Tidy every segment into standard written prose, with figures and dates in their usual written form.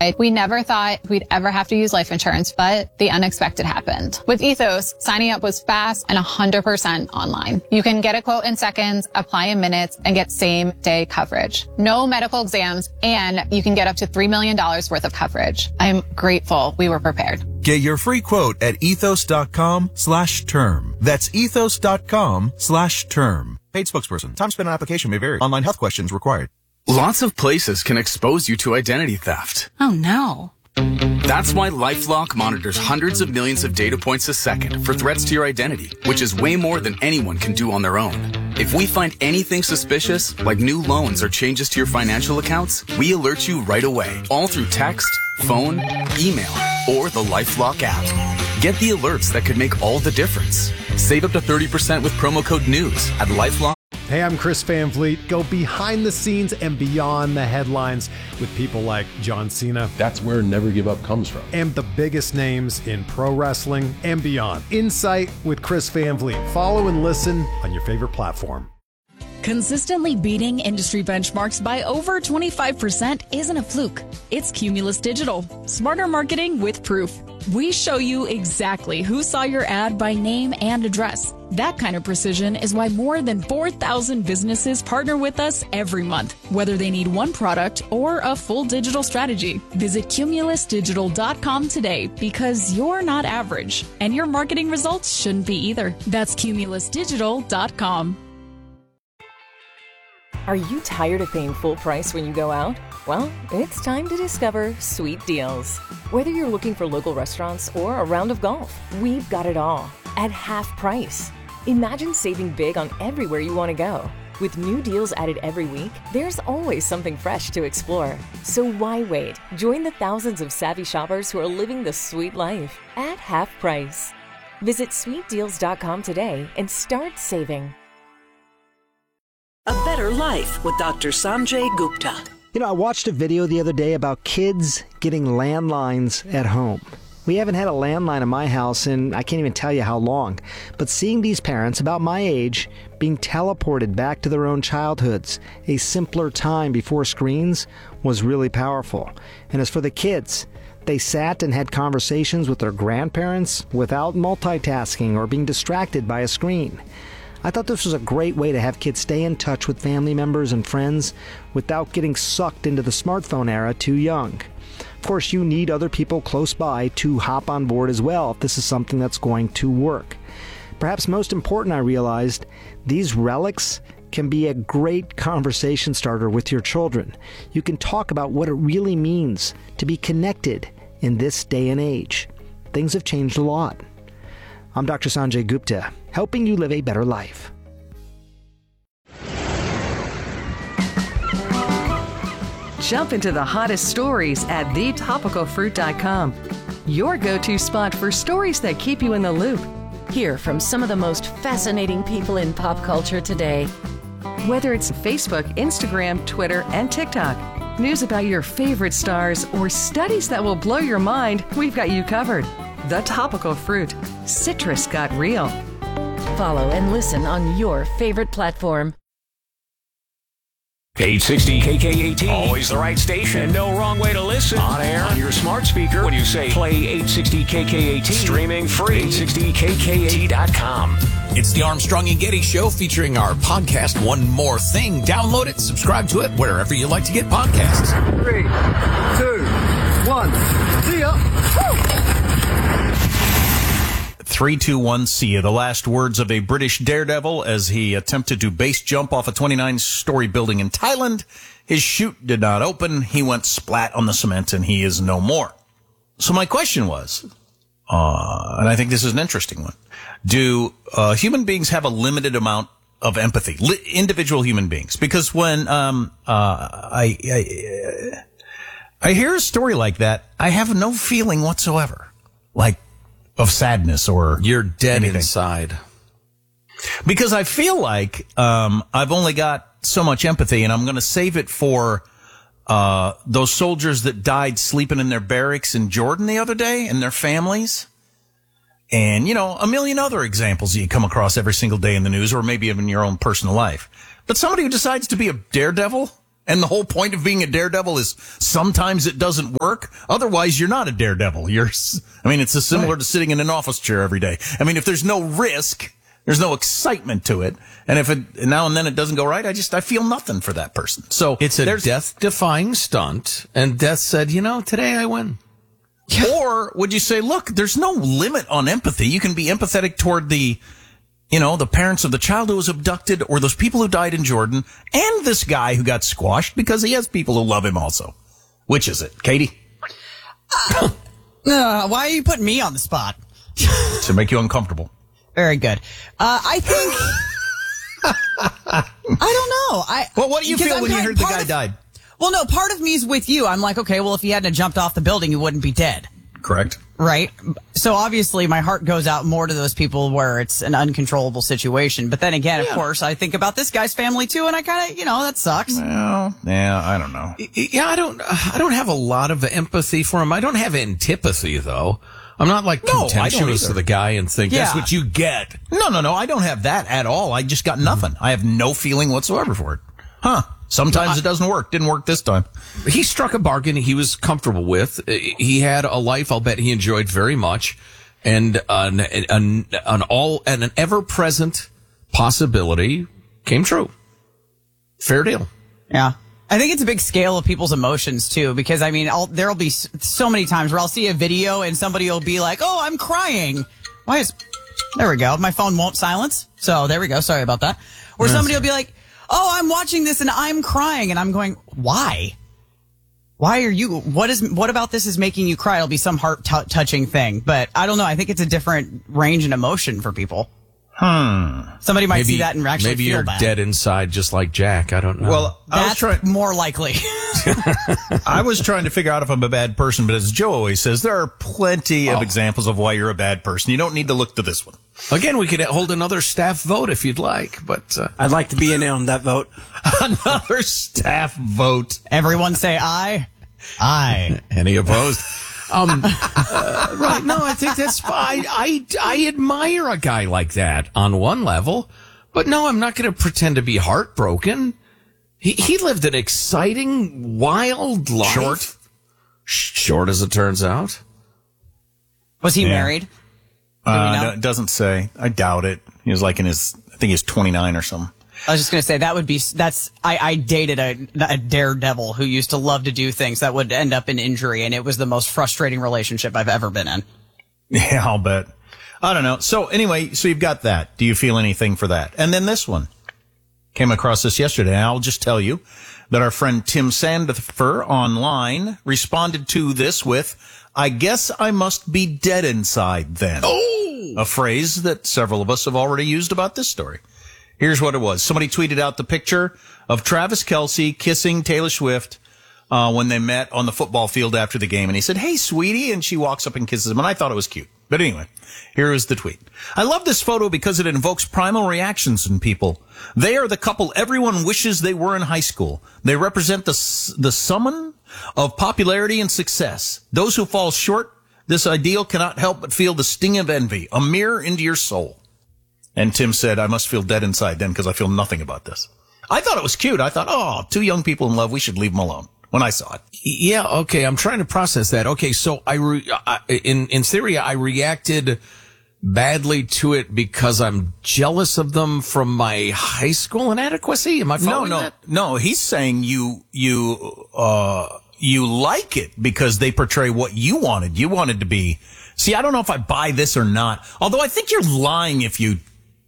terrified. We never thought we'd ever have to use life insurance, but the unexpected happened. With Ethos, signing up was fast and 100% online. You can get a quote in seconds, apply in minutes, and get same-day coverage. No medical exams, and you can get up to $3 million worth of coverage. I'm grateful we were prepared. Get your free quote at ethos.com/term. That's ethos.com/term. Paid spokesperson. Time spent on application may vary. Online health questions required. Lots of places can expose you to identity theft. Oh no. That's why LifeLock monitors hundreds of millions of data points a second for threats to your identity, which is way more than anyone can do on their own. If we find anything suspicious, like new loans or changes to your financial accounts, we alert you right away, all through text, phone, email, or the LifeLock app. Get the alerts that could make all the difference. Save up to 30% with promo code NEWS at LifeLock. Hey, I'm Chris Van Vliet. Go behind the scenes and beyond the headlines with people like John Cena. That's where Never Give Up comes from. And the biggest names in pro wrestling and beyond. Insight with Chris Van Vliet. Follow and listen on your favorite platform. Consistently beating industry benchmarks by over 25% isn't a fluke. It's Cumulus Digital. Smarter marketing with proof. We show you exactly who saw your ad by name and address. That kind of precision is why more than 4,000 businesses partner with us every month, whether they need one product or a full digital strategy. Visit cumulusdigital.com today because you're not average, and your marketing results shouldn't be either. That's cumulusdigital.com. Are you tired of paying full price when you go out? Well, it's time to discover Sweet Deals. Whether you're looking for local restaurants or a round of golf, we've got it all at half price. Imagine saving big on everywhere you want to go. With new deals added every week, there's always something fresh to explore. So why wait? Join the thousands of savvy shoppers who are living the sweet life at half price. Visit sweetdeals.com today and start saving. A Better Life with Dr. Sanjay Gupta. You know, I watched a video the other day about kids getting landlines at home. We haven't had a landline in my house in I can't even tell you how long. But seeing these parents about my age being teleported back to their own childhoods, a simpler time before screens, was really powerful. And as for the kids, they sat and had conversations with their grandparents without multitasking or being distracted by a screen. I thought this was a great way to have kids stay in touch with family members and friends without getting sucked into the smartphone era too young. Of course, you need other people close by to hop on board as well if this is something that's going to work. Perhaps most important, I realized, these relics can be a great conversation starter with your children. You can talk about what it really means to be connected in this day and age. Things have changed a lot. I'm Dr. Sanjay Gupta, helping you live a better life. Jump into the hottest stories at thetopicalfruit.com. Your go-to spot for stories that keep you in the loop. Hear from some of the most fascinating people in pop culture today. Whether it's Facebook, Instagram, Twitter, and TikTok, news about your favorite stars, or studies that will blow your mind, we've got you covered. The Topical Fruit. Citrus got real. Follow and listen on your favorite platform. 860 KKAT. Always the right station. And no wrong way to listen. On air, on your smart speaker. When you say play 860 KKAT. Streaming free. 860KKAT.com. It's the Armstrong and Getty Show featuring our podcast, One More Thing. Download it, subscribe to it, wherever you like to get podcasts. 3, 2, 1. See ya. Woo! 3, 2, 1, see ya. The last words of a British daredevil as he attempted to base jump off a 29-story building in Thailand. His chute did not open. He went splat on the cement, and he is no more. So my question was, and I think this is an interesting one, do human beings have a limited amount of empathy? Individual human beings? Because when I hear a story like that, I have no feeling whatsoever. Like, of sadness or you're dead anything. Inside. Because I feel like I've only got so much empathy, and I'm going to save it for those soldiers that died sleeping in their barracks in Jordan the other day and their families. And, you know, a million other examples that you come across every single day in the news or maybe even in your own personal life. But somebody who decides to be a daredevil And the whole point of being a daredevil is sometimes it doesn't work. Otherwise, you're not a daredevil. It's as similar to sitting in an office chair every day. I mean, if there's no risk, there's no excitement to it. And if it now and then it doesn't go right, I feel nothing for that person. So it's a death-defying stunt. And Death said, today I win. Or would you say, look, there's no limit on empathy. You can be empathetic toward the parents of the child who was abducted or those people who died in Jordan and this guy who got squashed because he has people who love him also. Which is it, Katie? Why are you putting me on the spot? To make you uncomfortable. Very good. I think... I don't know. Well, what do you feel when you heard the guy died? Well, no, part of me is with you. I'm like, okay, well, if he hadn't jumped off the building, he wouldn't be dead. Correct. Right? So obviously my heart goes out more to those people where it's an uncontrollable situation. But then again, of course, I think about this guy's family too, and I kind of, that sucks. Well, yeah, I don't know. Yeah, I don't have a lot of empathy for him. I don't have antipathy, though. I'm not contemptuous of the guy and think that's what you get. No. I don't have that at all. I just got nothing. I have no feeling whatsoever for it. Huh. Sometimes it doesn't work. Didn't work this time. He struck a bargain he was comfortable with. He had a life I'll bet he enjoyed very much, and an ever-present possibility came true. Fair deal. Yeah. I think it's a big scale of people's emotions too, because there'll be so many times where I'll see a video and somebody will be like, "Oh, I'm crying." There we go. My phone won't silence. So there we go. Sorry about that. Or somebody will be like, "Oh, I'm watching this and I'm crying," and I'm going, "Why? Why are you? What about this is making you cry?" It'll be some heart touching thing, but I don't know. I think it's a different range and emotion for people. Somebody might see that and actually maybe feel you're bad. dead inside, just like Jack. I don't know. Well, that's more likely. I was trying to figure out if I'm a bad person, but as Joe always says, there are plenty of examples of why you're a bad person. You don't need to look to this one. Again, we could hold another staff vote if you'd like, but I'd like to be in on that vote. Another staff vote. Everyone say aye. Aye. Any opposed? Right. No, I think that's fine. I admire a guy like that on one level, but no, I'm not going to pretend to be heartbroken. He lived an exciting, wild life. Short as it turns out. Was he married? No, it doesn't say. I doubt it. He was like I think he's 29 or something. I was just going to say I dated a daredevil who used to love to do things that would end up in injury, and it was the most frustrating relationship I've ever been in. Yeah, I'll bet. I don't know. So anyway, you've got that. Do you feel anything for that? And then this one. Came across this yesterday, and I'll just tell you that our friend Tim Sandifer online responded to this with, "I guess I must be dead inside then." Oh! A phrase that several of us have already used about this story. Here's what it was. Somebody tweeted out the picture of Travis Kelce kissing Taylor Swift when they met on the football field after the game. And he said, "Hey, sweetie." And she walks up and kisses him. And I thought it was cute. But anyway, here is the tweet. "I love this photo because it invokes primal reactions in people. They are the couple everyone wishes they were in high school. They represent the summon of popularity and success. Those who fall short, this ideal cannot help but feel the sting of envy, a mirror into your soul." And Tim said, "I must feel dead inside then because I feel nothing about this." I thought it was cute. I thought, oh, two young people in love, we should leave them alone when I saw it. Yeah, okay, I'm trying to process that. Okay, so in theory, I reacted badly to it because I'm jealous of them from my high school inadequacy. Am I following that? No, he's saying you like it because they portray what you wanted. You wanted to be. See, I don't know if I buy this or not. Although I think you're lying if you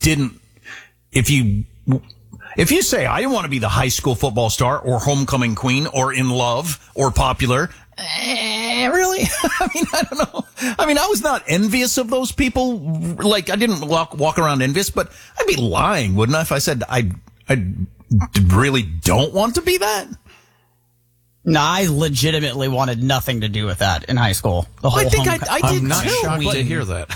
say, "I didn't want to be the high school football star or homecoming queen or in love or popular." Really? I don't know. I was not envious of those people. Like, I didn't walk around envious, but I'd be lying, wouldn't I, if I said I really don't want to be that? No, I legitimately wanted nothing to do with that in high school. I did I'm not too. shocked to hear that.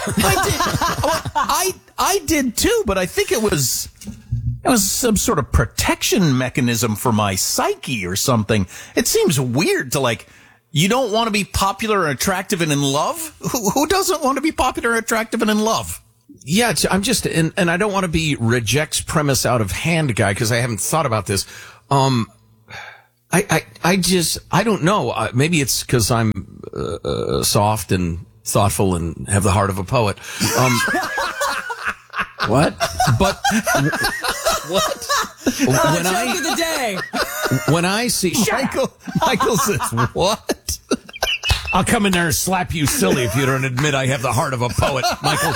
I did too, but I think it was some sort of protection mechanism for my psyche or something. It seems weird to you don't want to be popular and attractive and in love? Who doesn't want to be popular, attractive, and in love? Yeah, I'm just, and I don't want to be rejects premise out of hand guy because I haven't thought about this. I don't know. Maybe it's because I'm soft and thoughtful and have the heart of a poet. What? But what? When joke of the day. When I see Michael says, "What?" I'll come in there and slap you silly if you don't admit I have the heart of a poet, Michael.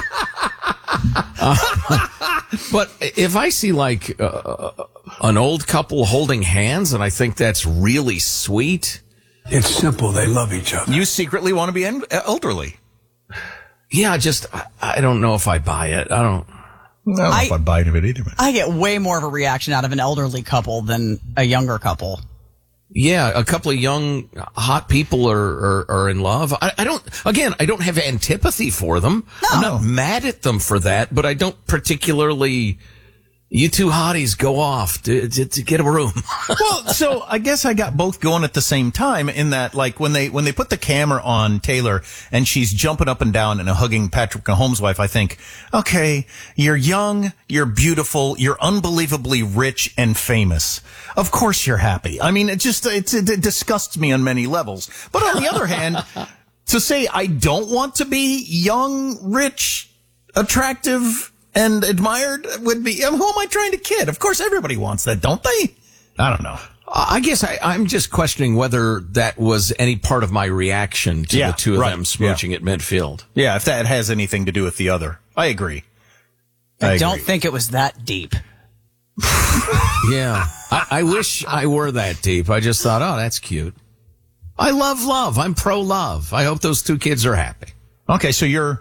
But if I see like an old couple holding hands, and I think that's really sweet. It's simple. They love each other. You secretly want to be elderly. Yeah, I don't know if I buy it. I don't know if I buy into it either. I get way more of a reaction out of an elderly couple than a younger couple. Yeah, a couple of young, hot people are in love. I don't have antipathy for them. No. I'm not mad at them for that, but I don't particularly, you two hotties go off to get a room. Well, so I guess I got both going at the same time in that, like, when they put the camera on Taylor and she's jumping up and down and hugging Patrick Mahomes' wife, I think, okay, you're young, you're beautiful, you're unbelievably rich and famous. Of course you're happy. I mean, it disgusts me on many levels. But on the other hand, to say I don't want to be young, rich, attractive, and admired would be, who am I trying to kid? Of course everybody wants that, don't they? I don't know. I guess I'm just questioning whether that was any part of my reaction to the two of them smooching at midfield. Yeah, if that has anything to do with the other. I agree. I don't think it was that deep. Yeah. I wish I were that deep. I just thought, oh, that's cute. I love love. I'm pro-love. I hope those two kids are happy. Okay, so you're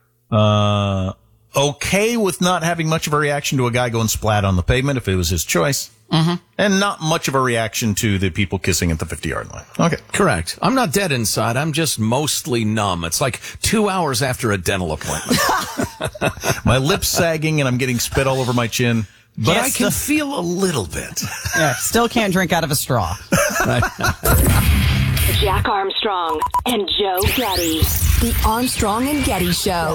okay with not having much of a reaction to a guy going splat on the pavement if it was his choice. Mm-hmm. And not much of a reaction to the people kissing at the 50-yard line. Okay. Correct. I'm not dead inside. I'm just mostly numb. It's like 2 hours after a dental appointment. My lips sagging and I'm getting spit all over my chin. But I can feel a little bit. Yeah, still can't drink out of a straw. Jack Armstrong and Joe Getty. The Armstrong and Getty Show.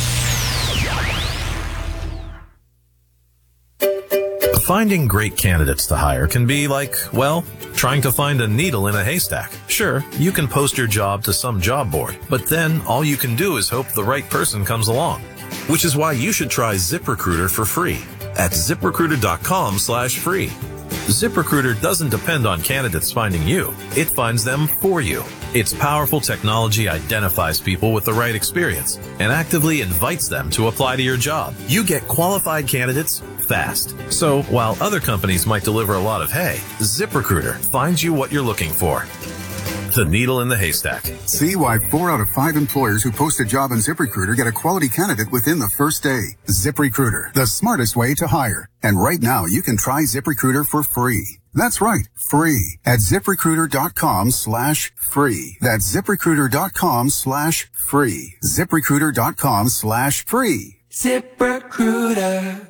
Finding great candidates to hire can be like, well, trying to find a needle in a haystack. Sure, you can post your job to some job board, but then all you can do is hope the right person comes along. Which is why you should try ZipRecruiter for free at ZipRecruiter.com/free. ZipRecruiter doesn't depend on candidates finding you. It finds them for you. Its powerful technology identifies people with the right experience and actively invites them to apply to your job. You get qualified candidates fast. So while other companies might deliver a lot of hay, ZipRecruiter finds you what you're looking for. The needle in the haystack. See why 4 out of 5 employers who post a job on ZipRecruiter get a quality candidate within the first day. ZipRecruiter, the smartest way to hire. And right now, you can try ZipRecruiter for free. That's right, free at ZipRecruiter.com/free. That's ZipRecruiter.com/free. ZipRecruiter.com/free. ZipRecruiter.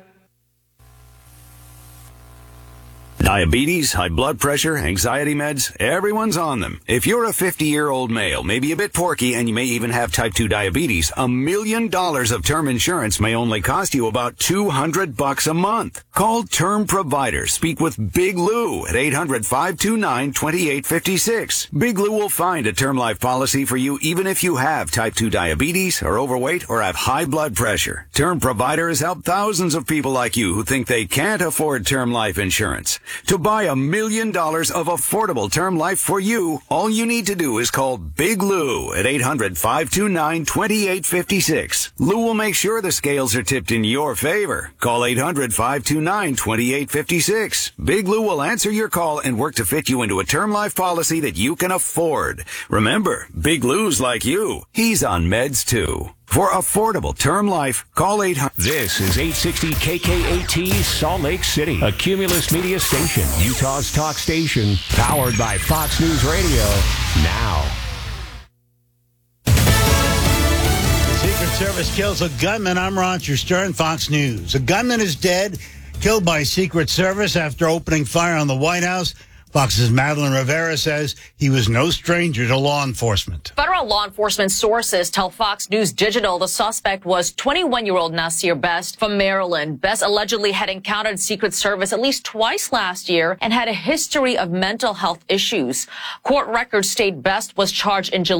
Diabetes, high blood pressure, anxiety meds, everyone's on them. If you're a 50-year-old male, maybe a bit porky, and you may even have type 2 diabetes, $1 million of term insurance may only cost you about $200 a month. Call Term Provider. Speak with Big Lou at 800-529-2856. Big Lou will find a term life policy for you even if you have type 2 diabetes, are overweight, or have high blood pressure. Term Provider has helped thousands of people like you who think they can't afford term life insurance. To buy $1 million of affordable term life for you, all you need to do is call Big Lou at 800-529-2856. Lou will make sure the scales are tipped in your favor. Call 800-529-2856. Big Lou will answer your call and work to fit you into a term life policy that you can afford. Remember, Big Lou's like you. He's on meds too. For affordable term life, call 800. This is 860 KKAT Salt Lake City, a Cumulus Media station, Utah's talk station, powered by Fox News Radio. Now. The Secret Service kills a gunman. I'm Roger Stern, Fox News. A gunman is dead, killed by Secret Service after opening fire on the White House. Fox's Madeline Rivera says he was no stranger to law enforcement. Federal law enforcement sources tell Fox News Digital the suspect was 21-year-old Nasir Best from Maryland. Best allegedly had encountered Secret Service at least twice last year and had a history of mental health issues. Court records state Best was charged in July